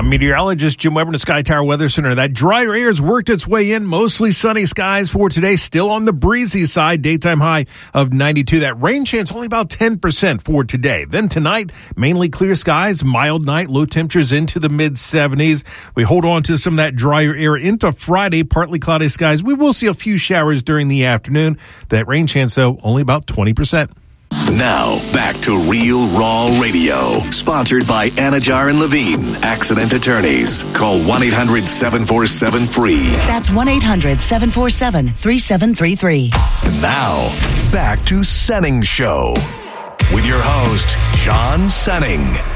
I'm meteorologist Jim Weber in the Sky Tower Weather Center. That drier air has worked its way in. Mostly sunny skies for today. Still on the breezy side. Daytime high of 92. That rain chance only about 10% for today. Then tonight, mainly clear skies. Mild night. Low temperatures into the mid-70s. We hold on to some of that drier air into Friday. Partly cloudy skies. We will see a few showers during the afternoon. That rain chance, though, only about 20%. Now, back to Real Raw Radio. Sponsored by Anajar and Levine, accident attorneys. Call 1-800-747-FREE. That's 1-800-747-3733. Now, back to Senning Show. With your host, John Senning.